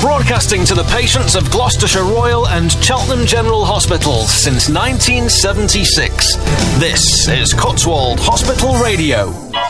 Broadcasting to the patients of Gloucestershire Royal and Cheltenham General Hospital since 1976. This is Cotswold Hospital Radio.